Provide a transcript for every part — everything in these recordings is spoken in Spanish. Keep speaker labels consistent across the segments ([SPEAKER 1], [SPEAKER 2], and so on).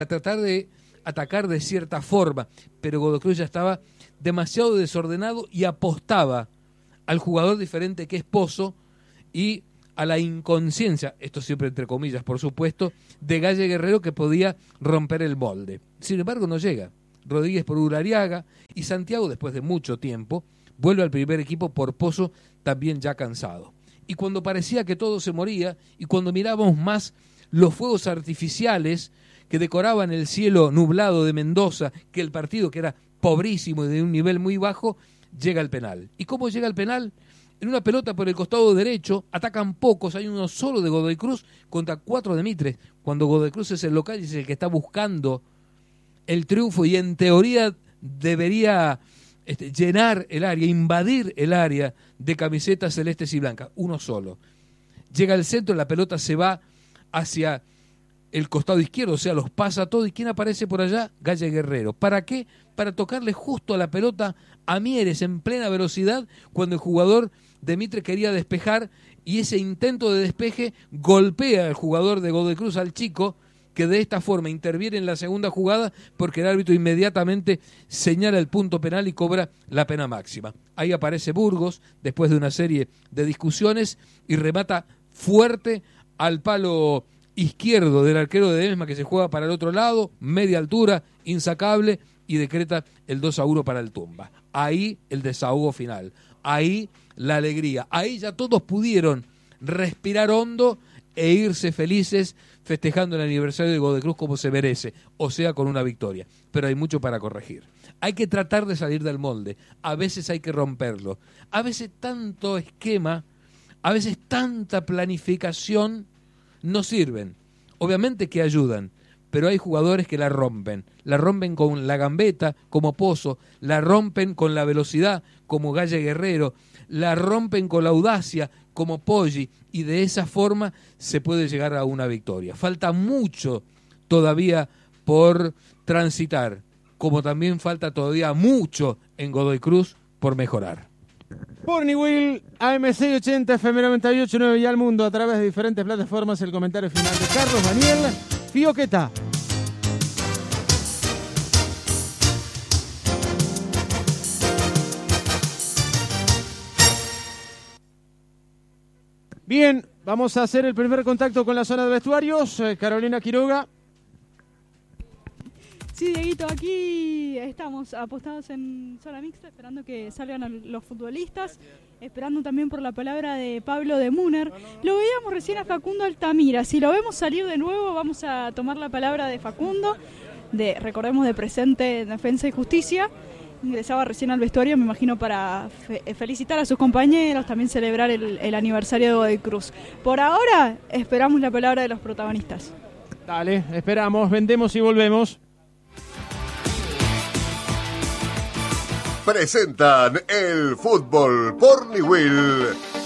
[SPEAKER 1] tratar de atacar de cierta forma, pero Godoy Cruz ya estaba demasiado desordenado y apostaba al jugador diferente que es Pozo y a la inconsciencia, esto siempre entre comillas por supuesto, de Galle Guerrero, que podía romper el molde. Sin embargo no llega. Rodríguez por Urariaga y Santiago, después de mucho tiempo, vuelve al primer equipo por Pozo, también ya cansado. Y cuando parecía que todo se moría y cuando mirábamos más los fuegos artificiales que decoraban el cielo nublado de Mendoza, que el partido que era pobrísimo y de un nivel muy bajo, llega al penal. ¿Y cómo llega al penal? En una pelota por el costado derecho, atacan pocos, hay uno solo de Godoy Cruz contra 4 de Mitre, cuando Godoy Cruz es el local y es el que está buscando el triunfo y en teoría debería llenar el área, invadir el área de camisetas celestes y blancas, uno solo. Llega al centro, la pelota se va hacia el costado izquierdo, o sea, los pasa todo. ¿Y quién aparece por allá? Galle Guerrero. ¿Para qué? Para tocarle justo a la pelota a Mieres en plena velocidad cuando el jugador de Mitre quería despejar y ese intento de despeje golpea al jugador de Godoy Cruz, al chico, que de esta forma interviene en la segunda jugada porque el árbitro inmediatamente señala el punto penal y cobra la pena máxima. Ahí aparece Burgos después de una serie de discusiones y remata fuerte al palo izquierdo del arquero de Ledesma, que se juega para el otro lado, media altura, insacable, y decreta el 2-1 para el Tumba. Ahí el desahogo final, ahí la alegría, ahí ya todos pudieron respirar hondo e irse felices festejando el aniversario de Godoy Cruz como se merece, o sea, con una victoria. Pero hay mucho para corregir. Hay que tratar de salir del molde, a veces hay que romperlo, a veces tanto esquema, a veces tanta planificación no sirven. Obviamente que ayudan, pero hay jugadores que la rompen con la gambeta como Pozo, la rompen con la velocidad como Galle Guerrero, la rompen con la audacia como Poggi, y de esa forma se puede llegar a una victoria. Falta mucho todavía por transitar, como también falta todavía mucho en Godoy Cruz por mejorar.
[SPEAKER 2] Porniwil, AM680, FM 98.9 y al mundo a través de diferentes plataformas. El comentario final de Carlos Daniel Fioqueta. Bien, vamos a hacer el primer contacto con la zona de vestuarios. Carolina Quiroga.
[SPEAKER 3] Sí, Dieguito, aquí estamos apostados en zona mixta, esperando que salgan los futbolistas, esperando también por la palabra de Pablo de Muner. Lo veíamos recién a Facundo Altamira, si lo vemos salir de nuevo vamos a tomar la palabra de Facundo, recordemos de presente en Defensa y Justicia. Ingresaba recién al vestuario, me imagino para felicitar a sus compañeros, también celebrar el aniversario de Godoy Cruz. Por ahora esperamos la palabra de los protagonistas.
[SPEAKER 2] Dale, esperamos, vendemos y volvemos.
[SPEAKER 4] Presentan el fútbol Porniwil.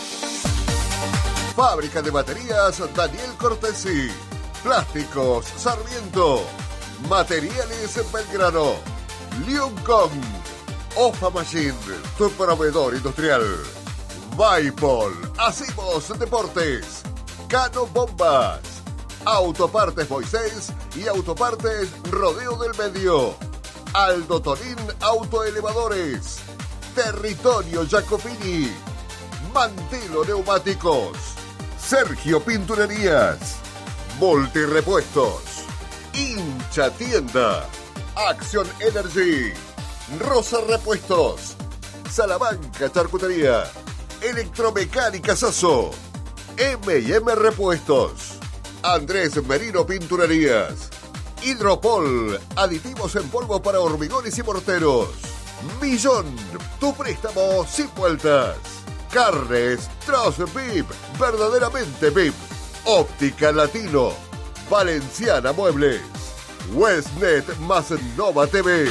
[SPEAKER 4] Fábrica de baterías Daniel Cortesi. Plásticos Sarmiento. Materiales Belgrano. Liuncom. Ofa Machine, tu proveedor industrial. Vaipol. Hacemos Deportes. Cano Bombas. Autopartes Moisés y Autopartes Rodeo del Medio. Aldo Torín Autoelevadores. Territorio Jacopini. Mantilo Neumáticos. Sergio Pinturerías. Multirepuestos. Hincha Tienda. Acción Energy. Rosa Repuestos. Salamanca Charcutería. Electromecánica Sasso. M&M Repuestos. Andrés Merino Pinturerías. Hidropol, aditivos en polvo para hormigones y morteros. Millón, tu préstamo sin vueltas. Carnes Troz VIP, verdaderamente VIP. Óptica Latino, Valenciana Muebles. Westnet más Nova TV.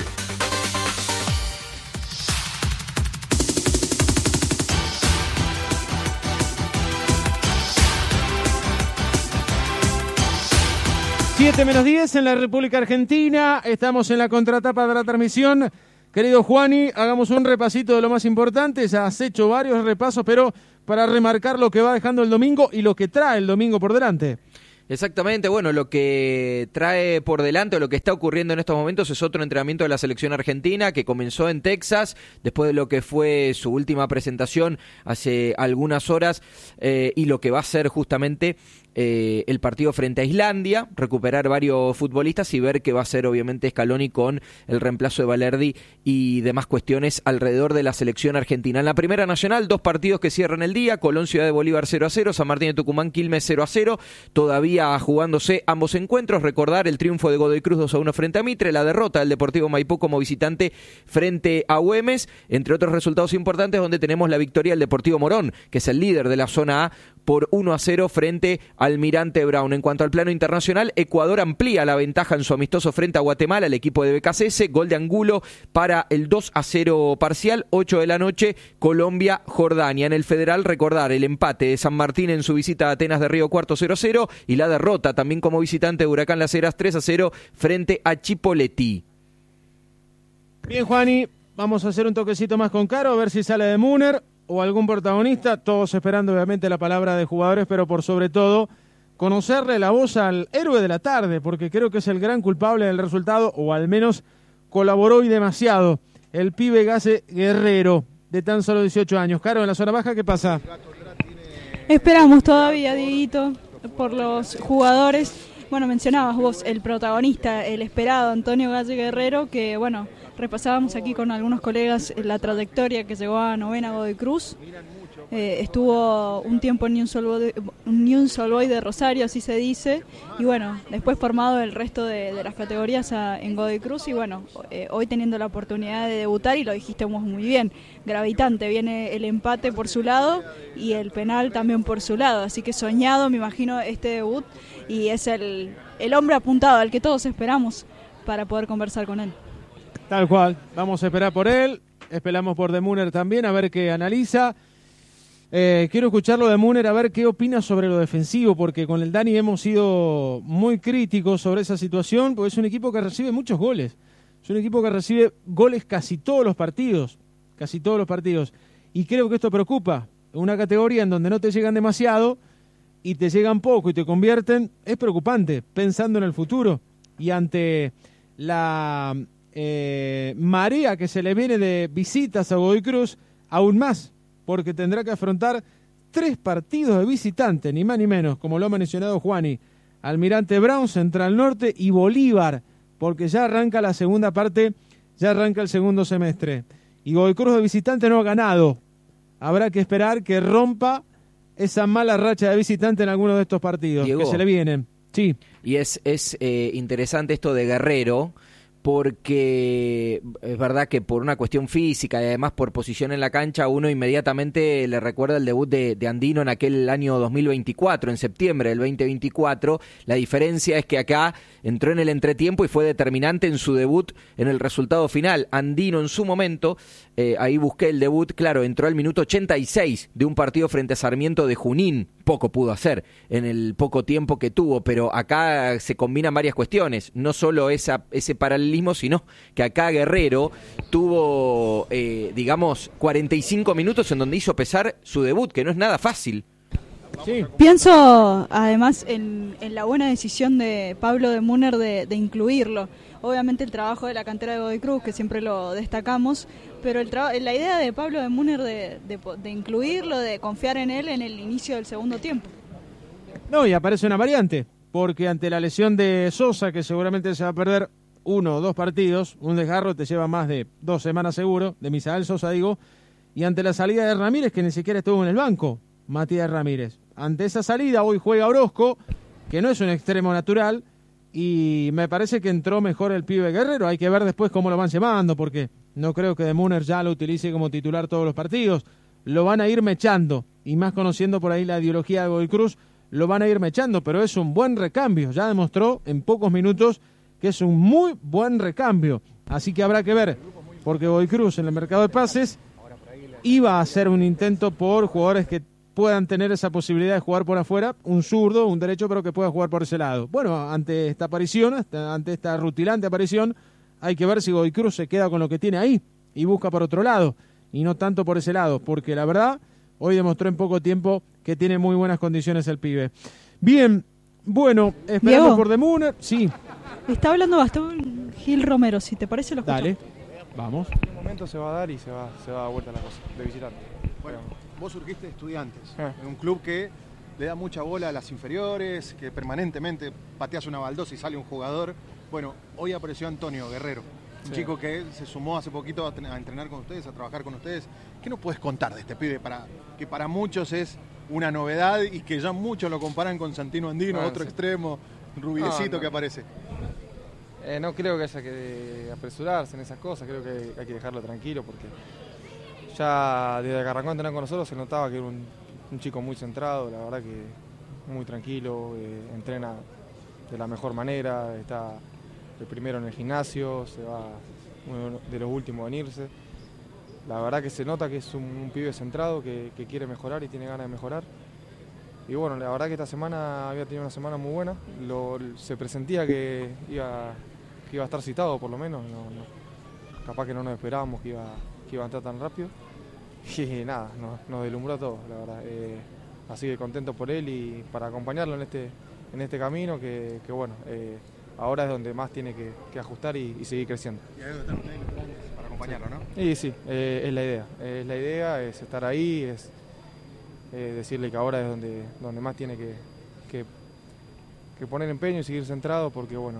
[SPEAKER 2] (7:10) en la República Argentina. Estamos en la contratapa de la transmisión. Querido Juani, hagamos un repasito de lo más importante. Ya has hecho varios repasos, pero para remarcar lo que va dejando el domingo y lo que trae el domingo por delante.
[SPEAKER 5] Exactamente, bueno, lo que trae por delante o lo que está ocurriendo en estos momentos es otro entrenamiento de la selección argentina que comenzó en Texas después de lo que fue su última presentación hace algunas horas y lo que va a ser justamente el partido frente a Islandia, recuperar varios futbolistas y ver qué va a ser obviamente Scaloni con el reemplazo de Balerdi y demás cuestiones alrededor de la selección argentina. En la Primera Nacional, 2 partidos que cierran el día, Colón Ciudad de Bolívar 0-0, San Martín de Tucumán Quilmes 0-0, todavía jugándose ambos encuentros, recordar el triunfo de Godoy Cruz 2-1 frente a Mitre, la derrota del Deportivo Maipú como visitante frente a Güemes, entre otros resultados importantes donde tenemos la victoria del Deportivo Morón, que es el líder de la zona A, por 1-0 frente a Almirante Brown. En cuanto al plano internacional, Ecuador amplía la ventaja en su amistoso frente a Guatemala, el equipo de BKCS, gol de Angulo para el 2-0 parcial, 8 de la noche, Colombia-Jordania. En el Federal, recordar el empate de San Martín en su visita a Atenas de Río Cuarto 0-0 y la derrota también como visitante de Huracán Las Heras 3-0 frente a Chipoleti.
[SPEAKER 2] Bien, Juani, vamos a hacer un toquecito más con Caro, a ver si sale de Müner o algún protagonista, todos esperando obviamente la palabra de jugadores, pero por sobre todo conocerle la voz al héroe de la tarde, porque creo que es el gran culpable del resultado, o al menos colaboró y demasiado, el pibe Gase Guerrero, de tan solo 18 años. Caro, en la zona baja, ¿qué pasa?
[SPEAKER 3] Esperamos todavía, Dieguito, por los jugadores. Bueno, mencionabas vos el protagonista, el esperado, Antonio Gase Guerrero, que bueno, repasábamos aquí con algunos colegas la trayectoria que llegó a novena Godoy Cruz. Estuvo un tiempo en Newell's Old Boys de Rosario, así se dice, y bueno, después formado el resto de las categorías en Godoy Cruz, y bueno, hoy teniendo la oportunidad de debutar, y lo dijiste muy bien, gravitante, viene el empate por su lado y el penal también por su lado, así que soñado me imagino este debut, y es el hombre apuntado al que todos esperamos para poder conversar con él.
[SPEAKER 2] Tal cual, vamos a esperar por él, esperamos por De Müner también, a ver qué analiza. Quiero escucharlo de Müner, a ver qué opina sobre lo defensivo, porque con el Dani hemos sido muy críticos sobre esa situación, porque es un equipo que recibe muchos goles, es un equipo que recibe goles casi todos los partidos, y creo que esto preocupa, una categoría en donde no te llegan demasiado y te llegan poco y te convierten, es preocupante, pensando en el futuro, y ante la marea que se le viene de visitas a Godoy Cruz, aún más, porque tendrá que afrontar 3 partidos de visitante, ni más ni menos, como lo ha mencionado Juani, Almirante Brown, Central Norte y Bolívar, porque ya arranca la segunda parte, ya arranca el segundo semestre. Y Godoy Cruz de visitante no ha ganado. Habrá que esperar que rompa esa mala racha de visitante en alguno de estos partidos, Diego, que se le vienen. Sí.
[SPEAKER 5] Y es interesante esto de Guerrero, porque es verdad que por una cuestión física y además por posición en la cancha uno inmediatamente le recuerda el debut de Andino en aquel año 2024, en septiembre del 2024. La diferencia es que acá entró en el entretiempo y fue determinante en su debut en el resultado final. Andino en su momento, ahí busqué el debut, claro, entró al minuto 86 de un partido frente a Sarmiento de Junín. Poco pudo hacer en el poco tiempo que tuvo, pero acá se combinan varias cuestiones, no solo ese paralelismo, sino que acá Guerrero tuvo, 45 minutos en donde hizo pesar su debut, que no es nada fácil.
[SPEAKER 3] Sí. Pienso además en la buena decisión de Pablo de Müner de incluirlo. Obviamente el trabajo de la cantera de Godoy Cruz, que siempre lo destacamos, pero la idea de Pablo de Müner de incluirlo, de confiar en él en el inicio del segundo tiempo.
[SPEAKER 2] No, y aparece una variante, porque ante la lesión de Sosa, que seguramente se va a perder 1 o 2 partidos, un desgarro te lleva más de 2 semanas seguro, de Misael Sosa digo, y ante la salida de Ramírez, que ni siquiera estuvo en el banco, Matías Ramírez. Ante esa salida hoy juega Orozco, que no es un extremo natural, y me parece que entró mejor el pibe Guerrero. Hay que ver después cómo lo van llevando, porque no creo que De Müner ya lo utilice como titular todos los partidos. Lo van a ir mechando, y más conociendo por ahí la ideología de Godoy Cruz, lo van a ir mechando, pero es un buen recambio. Ya demostró en pocos minutos que es un muy buen recambio. Así que habrá que ver, porque Godoy Cruz en el mercado de pases iba a hacer un intento por jugadores que puedan tener esa posibilidad de jugar por afuera, un zurdo, un derecho, pero que pueda jugar por ese lado. Bueno, ante esta aparición, ante esta rutilante aparición, hay que ver si Godoy Cruz se queda con lo que tiene ahí y busca por otro lado, y no tanto por ese lado, porque la verdad, hoy demostró en poco tiempo que tiene muy buenas condiciones el pibe. Bien, Bueno, esperando
[SPEAKER 3] Diego.
[SPEAKER 2] por The Moon. Sí,
[SPEAKER 3] Está hablando Gastón Gil Romero, si te parece lo escuchamos.
[SPEAKER 2] dale. Vamos.
[SPEAKER 6] En un momento se va a dar y se va a dar vuelta la cosa, de visitante.
[SPEAKER 7] Bueno, vos surgiste de Estudiantes,
[SPEAKER 6] Ah.
[SPEAKER 7] en un club que le da mucha bola a las inferiores, que permanentemente pateas una baldosa y sale un jugador. Bueno, hoy apareció Antonio Guerrero, un
[SPEAKER 6] Sí.
[SPEAKER 7] chico que se sumó hace poquito a entrenar con ustedes, a trabajar con ustedes. ¿Qué nos puedes contar de este pibe que para muchos es una novedad y que ya muchos lo comparan con Santino Andino,
[SPEAKER 6] Ah,
[SPEAKER 7] otro
[SPEAKER 6] sí.
[SPEAKER 7] extremo, rubiecito
[SPEAKER 6] No.
[SPEAKER 7] que aparece?
[SPEAKER 6] No creo que haya que apresurarse en esas cosas, creo que hay que dejarlo tranquilo porque ya desde que arrancó a entrenar con nosotros se notaba que era un chico muy centrado, la verdad que muy tranquilo, entrena de la mejor manera, está el primero en el gimnasio, se va uno de los últimos en irse. La verdad que se nota que es un pibe centrado, que quiere mejorar y tiene ganas de mejorar. Y bueno, la verdad que esta semana había tenido una semana muy buena, se presentía que iba a estar citado por lo menos, capaz que no nos esperábamos que iba a entrar tan rápido. Y nada, nos deslumbró a todos, la verdad. Así que contento por él y para acompañarlo en este camino que bueno, ahora es donde más tiene que ajustar y seguir creciendo.
[SPEAKER 7] Y ahí están ustedes para acompañarlo, ¿no?
[SPEAKER 6] Y sí, es la idea, es estar ahí, es decirle que ahora es donde más tiene que poner empeño y seguir centrado, porque bueno,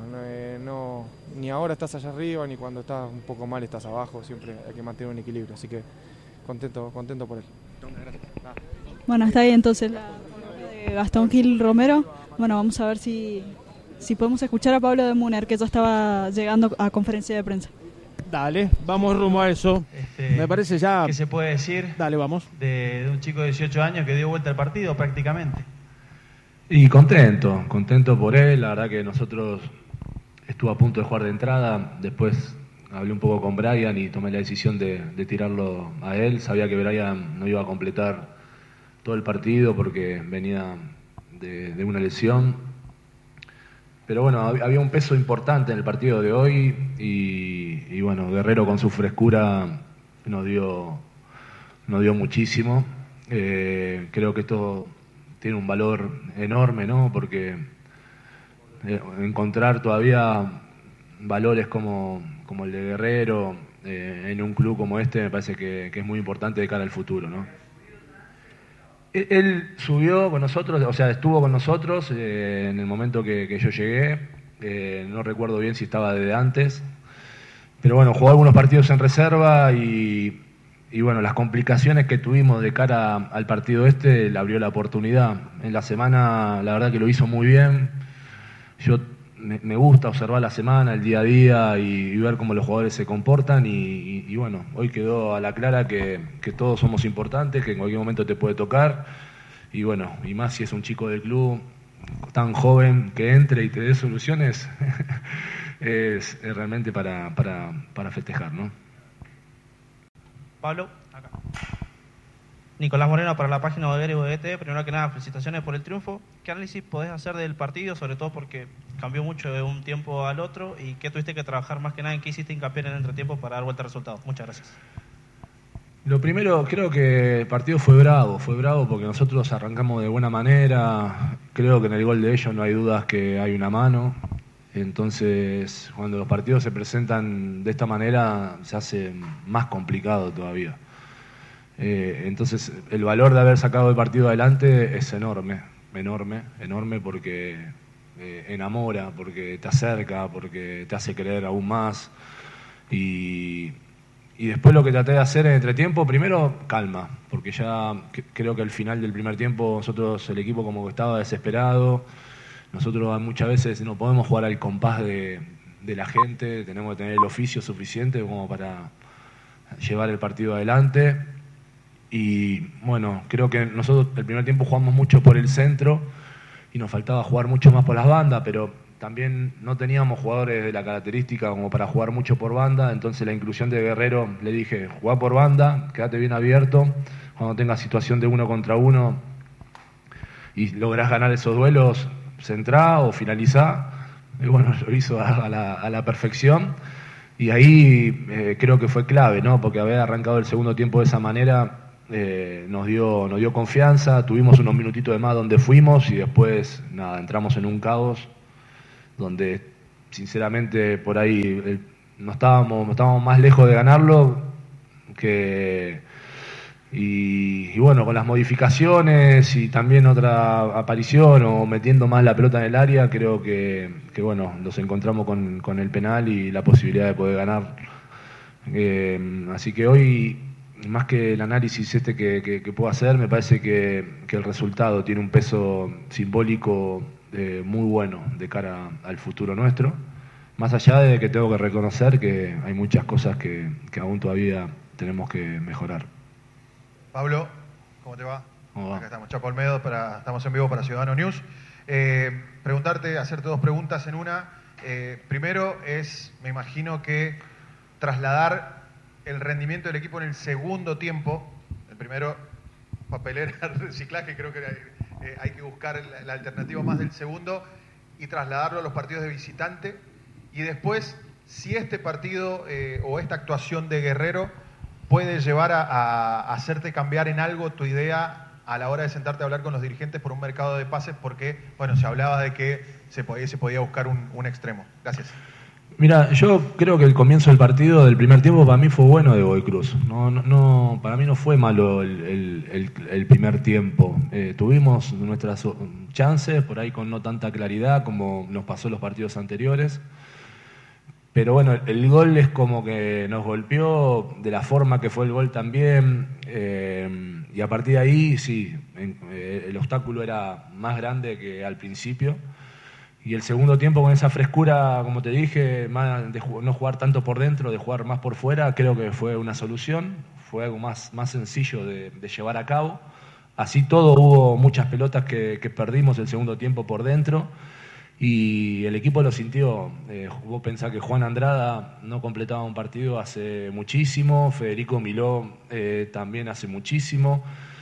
[SPEAKER 6] ni ahora estás allá arriba, ni cuando estás un poco mal estás abajo, siempre hay que mantener un equilibrio, así que contento por él.
[SPEAKER 3] Bueno, está ahí entonces la de Gastón Gil Romero. Bueno, vamos a ver si podemos escuchar a Pablo de Muner, que ya estaba llegando a conferencia de prensa.
[SPEAKER 2] Dale, vamos rumbo a eso. Me parece ya...
[SPEAKER 8] ¿Qué se puede decir
[SPEAKER 2] Dale, vamos.
[SPEAKER 8] de un chico de 18 años que dio vuelta al partido prácticamente?
[SPEAKER 9] Y contento por él. La verdad que nosotros estuvo a punto de jugar de entrada. Después hablé un poco con Brian y tomé la decisión de tirarlo a él. Sabía que Brian no iba a completar todo el partido porque venía de una lesión. Pero bueno, había un peso importante en el partido de hoy y bueno, Guerrero con su frescura nos dio muchísimo. Creo que esto tiene un valor enorme, ¿no? Porque encontrar todavía valores como el de Guerrero en un club como este me parece que es muy importante de cara al futuro, ¿no? Él subió con nosotros, o sea, estuvo con nosotros en el momento que yo llegué. No recuerdo bien si estaba desde antes, pero bueno, jugó algunos partidos en reserva y bueno, las complicaciones que tuvimos de cara al partido este le abrió la oportunidad. En la semana, la verdad que lo hizo muy bien. Yo me gusta observar la semana, el día a día y ver cómo los jugadores se comportan y bueno, hoy quedó a la clara que todos somos importantes, que en cualquier momento te puede tocar y bueno, y más si es un chico del club tan joven que entre y te dé soluciones es realmente para festejar, ¿no?
[SPEAKER 8] Pablo, acá. Nicolás Moreno para la página Bodeguera y Bodeguete. Primero que nada, felicitaciones por el triunfo. ¿Qué análisis podés hacer del partido? Sobre todo porque cambió mucho de un tiempo al otro. ¿Y qué tuviste que trabajar más que nada? ¿En qué hiciste hincapié en el entretiempo para dar vuelta al resultado? Muchas gracias.
[SPEAKER 9] Lo primero, creo que el partido fue bravo porque nosotros arrancamos de buena manera. Creo que en el gol de ellos no hay dudas que hay una mano. Entonces, cuando los partidos se presentan de esta manera, se hace más complicado todavía. Entonces, el valor de haber sacado el partido adelante es enorme porque enamora, porque te acerca, porque te hace creer aún más. Y después lo que traté de hacer en entretiempo, primero calma, porque ya creo que al final del primer tiempo nosotros, el equipo como que estaba desesperado. Nosotros muchas veces no podemos jugar al compás de la gente, tenemos que tener el oficio suficiente como para llevar el partido adelante. Y bueno, creo que nosotros el primer tiempo jugamos mucho por el centro y nos faltaba jugar mucho más por las bandas, pero también no teníamos jugadores de la característica como para jugar mucho por banda. Entonces la inclusión de Guerrero, le dije, jugá por banda, quédate bien abierto, cuando tengas situación de 1 contra 1 y lográs ganar esos duelos, centrá o finalizá. Y bueno, lo hizo a la perfección. Y ahí creo que fue clave, ¿no? Porque haber arrancado el segundo tiempo de esa manera nos dio confianza, tuvimos unos minutitos de más donde fuimos y después, nada, entramos en un caos donde, sinceramente, por ahí no estábamos más lejos de ganarlo y bueno, con las modificaciones y también otra aparición o metiendo más la pelota en el área, creo que bueno, nos encontramos con el penal y la posibilidad de poder ganar. Así que hoy, más que el análisis que puedo hacer, me parece que el resultado tiene un peso simbólico muy bueno de cara al futuro nuestro, más allá de que tengo que reconocer que hay muchas cosas que aún todavía tenemos que mejorar.
[SPEAKER 10] Pablo, ¿cómo te va?
[SPEAKER 9] ¿Cómo va?
[SPEAKER 10] Acá estamos, Chapo Olmedo, estamos en vivo para Ciudadano News. Hacerte dos preguntas en una. Primero es, me imagino que trasladar el rendimiento del equipo en el segundo tiempo. El primero, papelera, reciclaje, creo que hay que buscar la alternativa más del segundo y trasladarlo a los partidos de visitante. Y después, si este partido o esta actuación de Guerrero puede llevar a hacerte cambiar en algo tu idea a la hora de sentarte a hablar con los dirigentes por un mercado de pases, porque, bueno, se hablaba de que se podía buscar un extremo. Gracias.
[SPEAKER 9] Mira, yo creo que el comienzo del partido, del primer tiempo, para mí fue bueno de Godoy Cruz. No, para mí no fue malo el primer tiempo. Tuvimos nuestras chances, por ahí con no tanta claridad como nos pasó en los partidos anteriores. Pero bueno, el gol es como que nos golpeó de la forma que fue el gol también. Y a partir de ahí, sí, el obstáculo era más grande que al principio. Y el segundo tiempo, con esa frescura, como te dije, más de no jugar tanto por dentro, de jugar más por fuera, creo que fue una solución. Fue algo más sencillo de llevar a cabo. Así todo, hubo muchas pelotas que perdimos el segundo tiempo por dentro. Y el equipo lo sintió. Vos pensás que Juan Andrada no completaba un partido hace muchísimo, Federico Miló también hace muchísimo,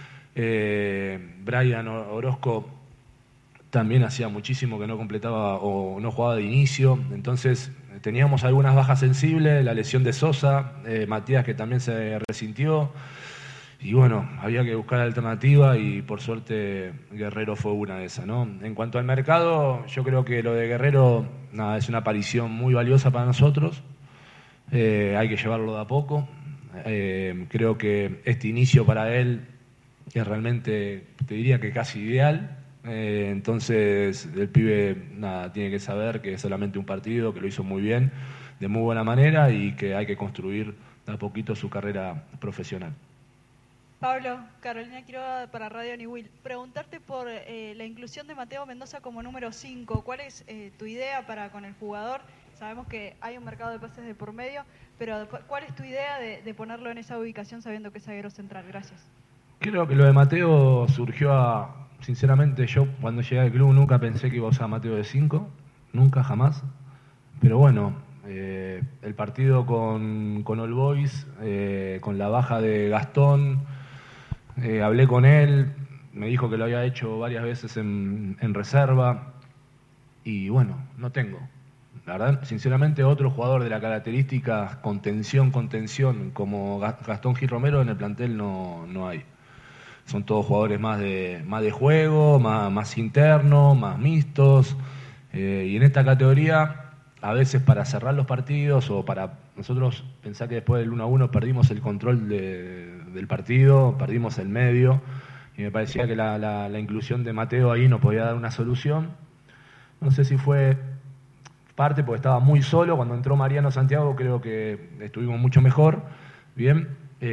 [SPEAKER 9] Brian Orozco también hacía muchísimo que no completaba o no jugaba de inicio. Entonces teníamos algunas bajas sensibles, la lesión de Sosa, Matías, que también se resintió. Y bueno, había que buscar alternativa y por suerte Guerrero fue una de esas, ¿no? En cuanto al mercado, yo creo que lo de Guerrero, nada, es una aparición muy valiosa para nosotros. Hay que llevarlo de a poco. Creo que este inicio para él es realmente, te diría que casi ideal. Entonces el pibe, nada, tiene que saber que es solamente un partido, que lo hizo muy bien, de muy buena manera y que hay que construir de a poquito su carrera profesional.
[SPEAKER 3] Pablo, Carolina Quiroga para Radio Niwil. Preguntarte por la inclusión de Mateo Mendoza como número 5. ¿Cuál es tu idea para con el jugador? Sabemos que hay un mercado de pases de por medio, pero ¿cuál es tu idea de ponerlo en esa ubicación sabiendo que es zaguero central? Gracias.
[SPEAKER 9] Creo que lo de Mateo surgió sinceramente, yo cuando llegué al club nunca pensé que iba a usar a Mateo de 5, nunca, jamás. Pero bueno, el partido con All Boys, con la baja de Gastón, hablé con él, me dijo que lo había hecho varias veces en reserva y bueno, no tengo. La verdad, sinceramente, otro jugador de la característica contención como Gastón Gil Romero en el plantel no hay. Son todos jugadores más de juego, más internos, más mixtos. Y en esta categoría, a veces para cerrar los partidos o para nosotros pensar que después del 1-1 perdimos el control del partido, perdimos el medio. Y me parecía que la inclusión de Mateo ahí nos podía dar una solución. No sé si fue parte porque estaba muy solo. Cuando entró Mariano Santiago creo que estuvimos mucho mejor. Bien.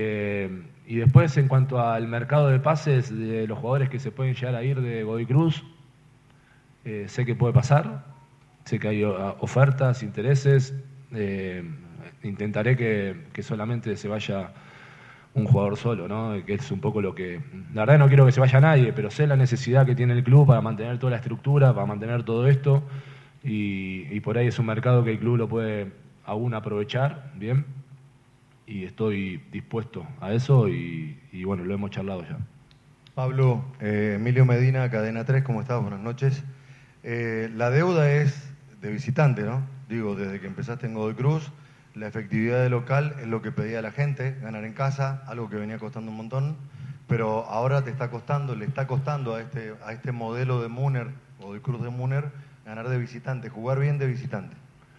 [SPEAKER 9] Y después, en cuanto al mercado de pases de los jugadores que se pueden llegar a ir de Godoy Cruz, sé que puede pasar, sé que hay ofertas, intereses. Intentaré que solamente se vaya un jugador solo, ¿no? Que es un poco lo que... La verdad no quiero que se vaya nadie, pero sé la necesidad que tiene el club para mantener toda la estructura, para mantener todo esto, y por ahí es un mercado que el club lo puede aún aprovechar, ¿bien? Y estoy dispuesto a eso y bueno, lo hemos charlado ya.
[SPEAKER 11] Pablo, Emilio Medina, Cadena 3, ¿cómo estás? Buenas noches. La deuda es de visitante, ¿no? Digo, desde que empezaste en Godoy Cruz, la efectividad de local es lo que pedía la gente, ganar en casa, algo que venía costando un montón. pero ahora le está costando a este modelo de Muner o de Cruz de Muner ganar de visitante, jugar bien de visitante.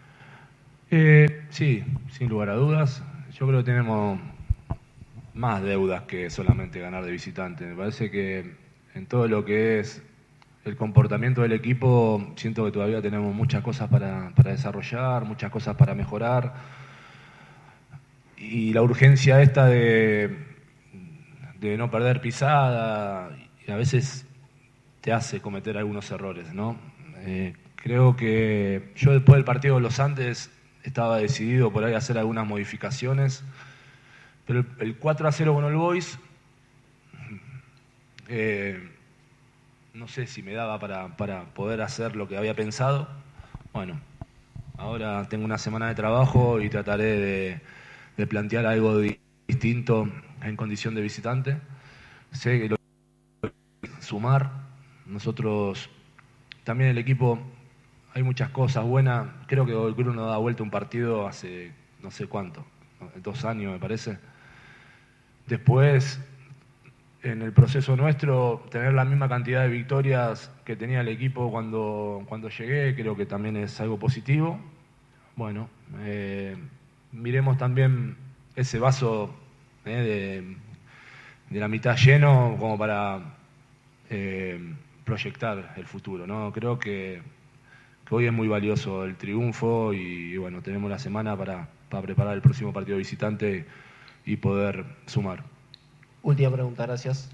[SPEAKER 9] Sí, sin lugar a dudas. Yo creo que tenemos más deudas que solamente ganar de visitante. Me parece que en todo lo que es el comportamiento del equipo, siento que todavía tenemos muchas cosas para desarrollar, muchas cosas para mejorar. Y la urgencia esta de no perder pisada, y a veces te hace cometer algunos errores, ¿no? Creo que yo después del partido de los Andes estaba decidido por ahí a hacer algunas modificaciones, pero el 4-0 con el Boys, no sé si me daba para poder hacer lo que había pensado. Bueno, ahora tengo una semana de trabajo y trataré de plantear algo distinto en condición de visitante. Sé que lo sumar. Nosotros, también el equipo, hay muchas cosas buenas. Creo que el Cruz nos da vuelta un partido hace no sé cuánto, 2 años me parece. Después, en el proceso nuestro, tener la misma cantidad de victorias que tenía el equipo cuando llegué, creo que también es algo positivo. Bueno, miremos también ese vaso de la mitad lleno como para proyectar el futuro, ¿no? Creo que hoy es muy valioso el triunfo y bueno, tenemos la semana para preparar el próximo partido visitante y poder sumar.
[SPEAKER 12] Última pregunta, gracias.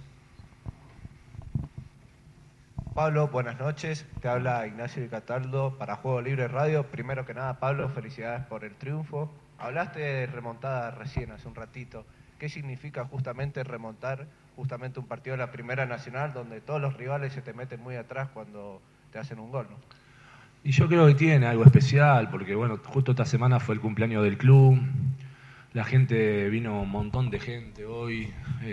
[SPEAKER 12] Pablo, buenas noches. Te habla Ignacio Di Cataldo para Juego Libre Radio. Primero que nada, Pablo, felicidades por el triunfo. Hablaste de remontada recién, hace un ratito. ¿Qué significa justamente remontar justamente un partido de la Primera Nacional donde todos los rivales se te meten muy atrás cuando te hacen un gol, ¿no?
[SPEAKER 9] Y yo creo que tiene algo especial, porque bueno, justo esta semana fue el cumpleaños del club, la gente, vino un montón de gente hoy,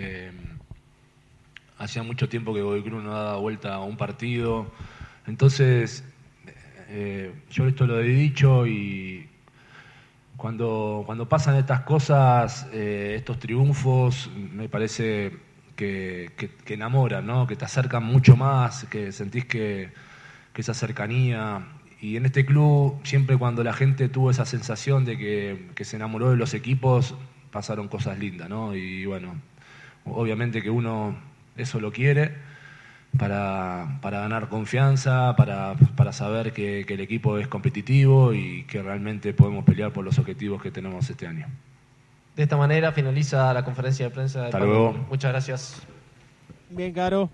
[SPEAKER 9] hacía mucho tiempo que Godoy Cruz no daba vuelta a un partido, entonces yo esto lo he dicho y cuando pasan estas cosas, estos triunfos, me parece que enamoran, ¿no? Que te acercan mucho más, que sentís que esa cercanía. Y en este club, siempre cuando la gente tuvo esa sensación de que se enamoró de los equipos, pasaron cosas lindas, ¿no? Y bueno, obviamente que uno eso lo quiere para ganar confianza, para saber que el equipo es competitivo y que realmente podemos pelear por los objetivos que tenemos este año.
[SPEAKER 12] De esta manera finaliza la conferencia de prensa de
[SPEAKER 9] Hasta
[SPEAKER 12] Pablo.
[SPEAKER 9] luego.
[SPEAKER 12] Muchas gracias.
[SPEAKER 2] Bien, Caro.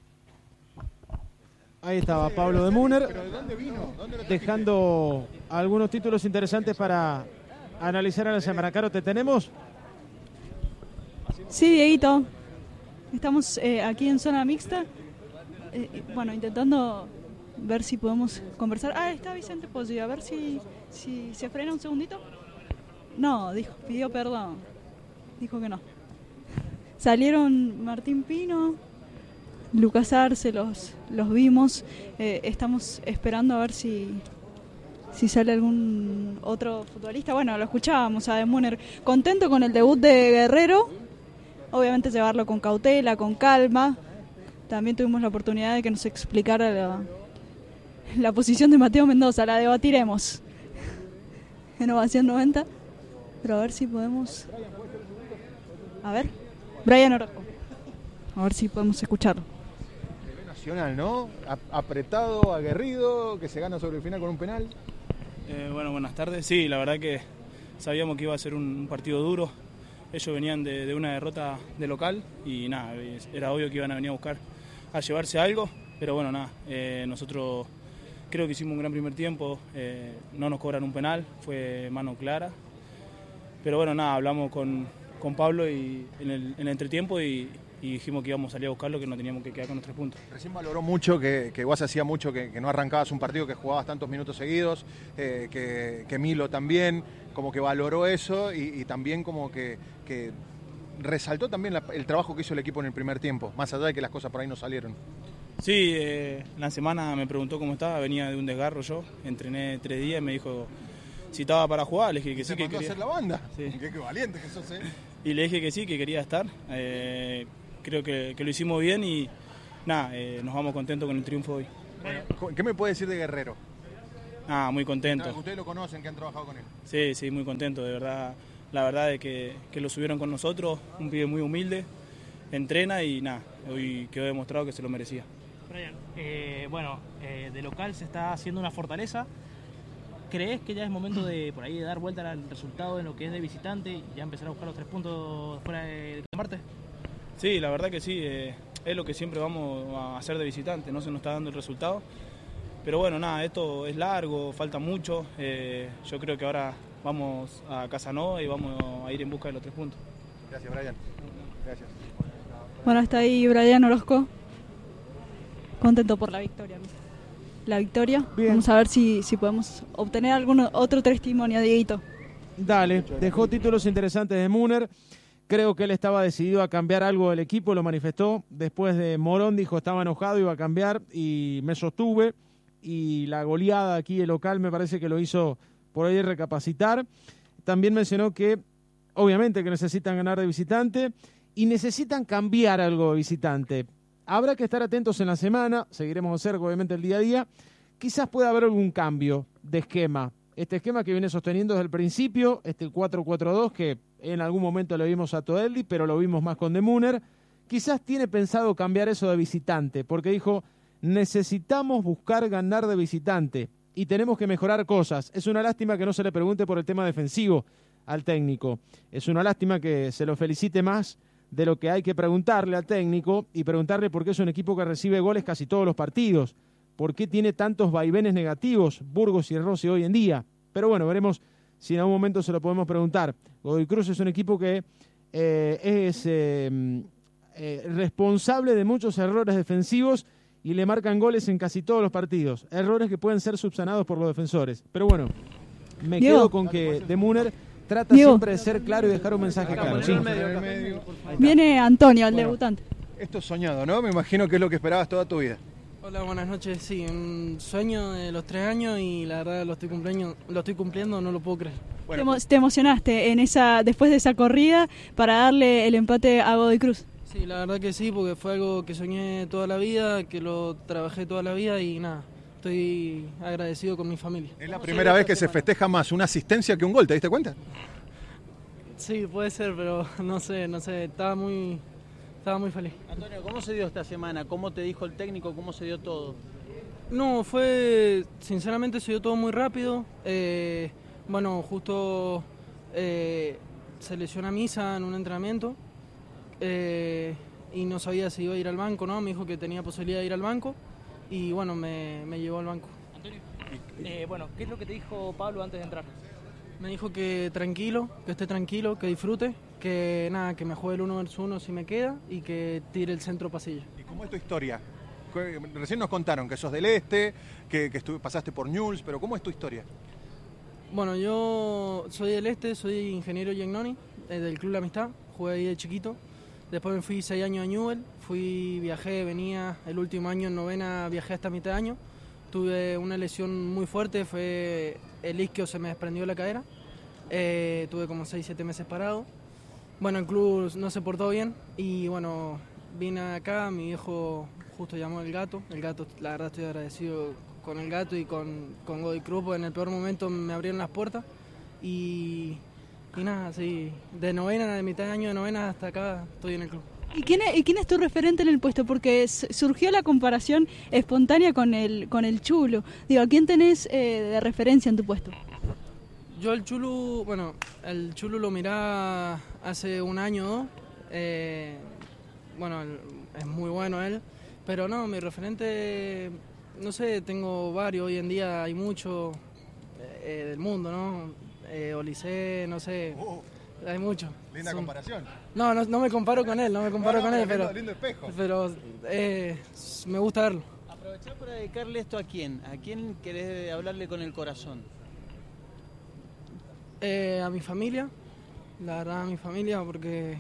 [SPEAKER 2] Ahí estaba Pablo de Muner, dejando algunos títulos interesantes para analizar a la semana. Caro, ¿te tenemos?
[SPEAKER 3] Sí, Dieguito. Estamos aquí en zona mixta. Bueno, intentando ver si podemos conversar. Ah, está Vicente Pozzi. A ver si se frena un segundito. No, pidió perdón. Dijo que no. Salieron Martín Pino, Lucas Arce, los vimos. Estamos esperando a ver si sale algún otro futbolista. Bueno, lo escuchábamos a De Muner. Contento con el debut de Guerrero. Obviamente llevarlo con cautela, con calma. También tuvimos la oportunidad de que nos explicara la posición de Mateo Mendoza. La debatiremos en Ovación 90. Pero a ver si podemos... A ver, Brian Orozco. A ver si podemos escucharlo.
[SPEAKER 7] Nacional, ¿no? Apretado, aguerrido, que se gana sobre el final con un penal.
[SPEAKER 13] Bueno, buenas tardes. Sí, la verdad que sabíamos que iba a ser un partido duro. Ellos venían de una derrota de local y nada, era obvio que iban a venir a buscar a llevarse algo, pero bueno, nada, nosotros creo que hicimos un gran primer tiempo, no nos cobran un penal, fue mano clara, pero bueno, nada, hablamos con Pablo y en el entretiempo y dijimos que íbamos a salir a buscarlo, que no teníamos que quedar con nuestros puntos.
[SPEAKER 7] Recién valoró mucho que vos hacía mucho que no arrancabas un partido, que jugabas tantos minutos seguidos, que Milo también, como que valoró eso y también como que resaltó también el trabajo que hizo el equipo en el primer tiempo, más allá de que las cosas por ahí no salieron.
[SPEAKER 13] Sí, la semana me preguntó cómo estaba, venía de un desgarro yo, entrené 3 días y me dijo si estaba para jugar, le dije que sí, que quería.
[SPEAKER 7] Hacer la banda?
[SPEAKER 13] Sí.
[SPEAKER 7] Qué valiente que sos, ¿eh?
[SPEAKER 13] Y le dije que sí, que quería estar. creo que lo hicimos bien y nada, nos vamos contentos con el triunfo hoy.
[SPEAKER 7] Bueno, ¿qué me puede decir de Guerrero?
[SPEAKER 13] Muy contento.
[SPEAKER 7] Ustedes lo conocen, que han trabajado con él.
[SPEAKER 13] Sí, muy contento, de verdad. La verdad es que lo subieron con nosotros, un pibe muy humilde, entrena y nada, hoy quedó demostrado que se lo merecía.
[SPEAKER 8] Brian, de local se está haciendo una fortaleza. ¿Crees que ya es momento de por ahí de dar vuelta al resultado en lo que es de visitante y ya empezar a buscar los 3 puntos fuera de Marte?
[SPEAKER 13] Sí, la verdad que sí, es lo que siempre vamos a hacer de visitante, no se nos está dando el resultado. Pero bueno, nada, esto es largo, falta mucho. Yo creo que ahora vamos a Casanova y vamos a ir en busca de los 3 puntos.
[SPEAKER 7] Gracias, Brian. Gracias.
[SPEAKER 3] Bueno, está ahí Brian Orozco. Contento por la victoria. La victoria. Bien. Vamos a ver si podemos obtener algún otro testimonio, Dieguito.
[SPEAKER 2] Dale, dejó títulos interesantes de Müner. Creo que él estaba decidido a cambiar algo del equipo, lo manifestó. Después de Morón dijo estaba enojado, iba a cambiar y me sostuve. Y la goleada aquí el local me parece que lo hizo por ahí recapacitar. También mencionó que obviamente que necesitan ganar de visitante y necesitan cambiar algo de visitante. Habrá que estar atentos en la semana, seguiremos de cerca obviamente el día a día. Quizás pueda haber algún cambio de esquema. Este esquema que viene sosteniendo desde el principio, este 4-4-2 que en algún momento le vimos a Toeldi, pero lo vimos más con De Müner. Quizás tiene pensado cambiar eso de visitante, porque dijo, necesitamos buscar ganar de visitante y tenemos que mejorar cosas. Es una lástima que no se le pregunte por el tema defensivo al técnico. Es una lástima que se lo felicite más de lo que hay que preguntarle al técnico y preguntarle por qué es un equipo que recibe goles casi todos los partidos. ¿Por qué tiene tantos vaivenes negativos Burgos y Rossi hoy en día? Pero bueno, veremos si en algún momento se lo podemos preguntar. Godoy Cruz es un equipo que es responsable de muchos errores defensivos y le marcan goles en casi todos los partidos. Errores que pueden ser subsanados por los defensores. Pero bueno, me quedo con que De Müner trata siempre de ser claro y dejar un mensaje claro. Sí.
[SPEAKER 3] Viene Antonio, el debutante.
[SPEAKER 7] Esto es soñado, ¿no? Me imagino que es lo que esperabas toda tu vida.
[SPEAKER 14] Hola, buenas noches. Sí, un sueño de los 3 años y la verdad lo estoy cumpliendo, no lo puedo creer.
[SPEAKER 3] Bueno. ¿Te emocionaste después de esa corrida para darle el empate a Godoy Cruz?
[SPEAKER 14] Sí, la verdad que sí, porque fue algo que soñé toda la vida, que lo trabajé toda la vida y nada, estoy agradecido con mi familia.
[SPEAKER 7] Es la primera vez que se festeja más una asistencia que un gol, ¿te diste cuenta?
[SPEAKER 14] Sí, puede ser, pero no sé, estaba muy feliz.
[SPEAKER 15] Antonio, ¿cómo se dio esta semana? ¿Cómo te dijo el técnico? ¿Cómo se dio todo?
[SPEAKER 14] No, sinceramente se dio todo muy rápido. Justo se lesionó a Misa en un entrenamiento y no sabía si iba a ir al banco, ¿no? Me dijo que tenía posibilidad de ir al banco y bueno, me llevó al banco.
[SPEAKER 8] Antonio, ¿qué es lo que te dijo Pablo antes de entrar?
[SPEAKER 14] Me dijo que tranquilo, que esté tranquilo, que disfrute, que nada, que me juegue el 1 versus 1 si me queda y que tire el centro pasillo.
[SPEAKER 7] ¿Y cómo es tu historia? Recién nos contaron que sos del Este, que pasaste por Newell's, pero ¿cómo es tu historia?
[SPEAKER 14] Bueno, yo soy del Este, soy ingeniero Giannoni, del Club La Amistad, jugué ahí de chiquito. Después me fui 6 años a Newell, viajé, venía, el último año en novena viajé hasta mitad de año. Tuve una lesión muy fuerte, fue el isquio, se me desprendió la cadera. Tuve como 6-7 meses parado. Bueno, el club no se portó bien y bueno, vine acá, mi viejo justo llamó al Gato. El Gato, la verdad estoy agradecido con el Gato y con Godoy Cruz, porque en el peor momento me abrieron las puertas y nada, sí, de mitad de año de novena hasta acá estoy en el club.
[SPEAKER 3] ¿Y quién es tu referente en el puesto? Porque surgió la comparación espontánea con el Chulu. Digo, ¿a quién tenés de referencia en tu puesto?
[SPEAKER 14] Yo el Chulu lo miraba hace un año o dos. Es muy bueno él. Pero no, mi referente, no sé, tengo varios. Hoy en día hay mucho del mundo, ¿no? Olicé, no sé... Hay mucho.
[SPEAKER 7] Linda comparación.
[SPEAKER 14] No me comparo con él,
[SPEAKER 7] pero lindo espejo.
[SPEAKER 14] Pero me gusta verlo.
[SPEAKER 15] Aprovechá para dedicarle esto a quién querés hablarle con el corazón.
[SPEAKER 14] A mi familia, la verdad a mi familia, porque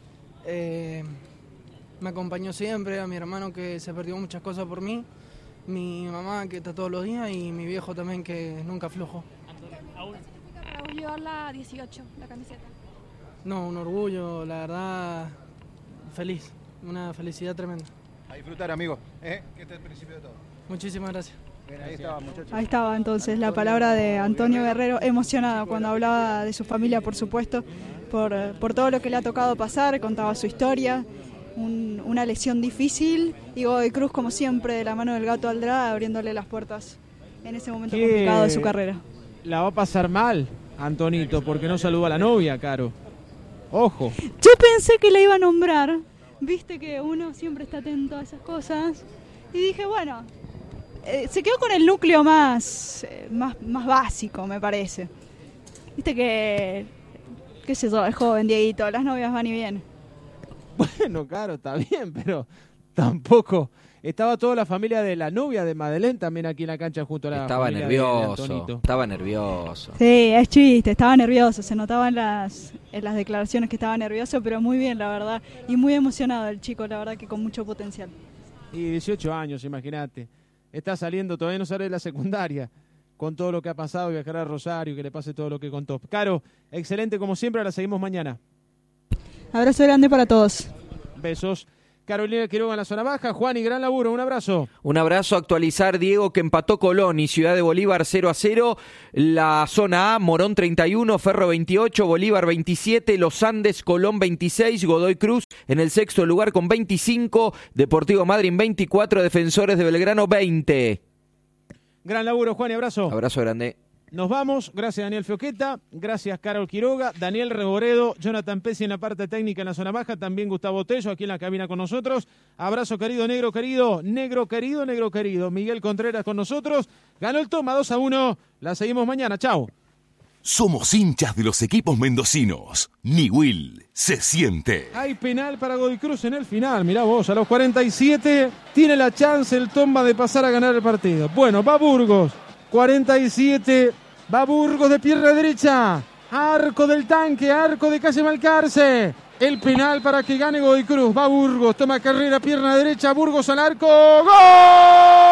[SPEAKER 14] me acompañó siempre, a mi hermano que se perdió muchas cosas por mí, mi mamá que está todos los días y mi viejo también que nunca aflojó.
[SPEAKER 16] Para llevar la 18, la camiseta.
[SPEAKER 14] No, un orgullo, la verdad, feliz. una felicidad tremenda.
[SPEAKER 7] A disfrutar, amigo. Que este es el principio de todo.
[SPEAKER 14] Muchísimas gracias.
[SPEAKER 7] Bien, ahí estaba, muchachos.
[SPEAKER 3] Ahí estaba entonces la palabra de Antonio Guerrero, emocionado cuando hablaba de su familia, por supuesto, por todo lo que le ha tocado pasar, contaba su historia, una lesión difícil, y Godoy Cruz, como siempre, de la mano del Gato Andrada, abriéndole las puertas en ese momento complicado de su carrera.
[SPEAKER 2] La va a pasar mal, Antonito, porque no saludó a la novia, Caro. Ojo.
[SPEAKER 3] Yo pensé que la iba a nombrar, viste que uno siempre está atento a esas cosas, y dije, bueno, se quedó con el núcleo más básico, me parece. Viste que, qué sé yo, es joven, Dieguito, las novias van y vienen.
[SPEAKER 2] Bueno, claro, está bien, pero tampoco. Estaba toda la familia de la novia de Madeleine también aquí en la cancha junto a la familia de Antonito.
[SPEAKER 5] Estaba nervioso.
[SPEAKER 3] Sí, es chiste, estaba nervioso, se notaba en las declaraciones que estaba nervioso, pero muy bien, la verdad, y muy emocionado el chico, la verdad que con mucho potencial.
[SPEAKER 2] Y 18 años, imagínate. Está saliendo, todavía no sale de la secundaria, con todo lo que ha pasado, viajar a Rosario, que le pase todo lo que contó. Caro, excelente como siempre, la seguimos mañana.
[SPEAKER 3] Abrazo grande para todos.
[SPEAKER 2] Besos. Carolina Quiroga en la zona baja. Juan, y gran laburo, un abrazo.
[SPEAKER 5] Un abrazo. Actualizar, Diego, que empató Colón y Ciudad de Bolívar 0-0. La zona A, Morón 31, Ferro 28, Bolívar 27, Los Andes, Colón 26, Godoy Cruz en el sexto lugar con 25, Deportivo Madryn 24, Defensores de Belgrano 20.
[SPEAKER 2] Gran laburo, Juan, y abrazo.
[SPEAKER 5] Abrazo grande.
[SPEAKER 2] Nos vamos, gracias Daniel Fioqueta, gracias Carol Quiroga, Daniel Reboredo, Jonathan Pesci en la parte técnica en la zona baja, también Gustavo Tello aquí en la cabina con nosotros. Abrazo querido, negro querido, negro querido, negro querido. Miguel Contreras con nosotros, ganó el toma 2-1, la seguimos mañana, chao.
[SPEAKER 17] Somos hinchas de los equipos mendocinos. Newell se siente.
[SPEAKER 2] Hay penal para Godoy Cruz en el final, mirá vos, a los 47 tiene la chance el Tomba de pasar a ganar el partido. Bueno, va Burgos, 47, va Burgos de pierna derecha, arco del tanque, arco de calle Malcarce. El penal para que gane Godoy Cruz, va Burgos, toma carrera, pierna derecha, Burgos al arco, ¡gol!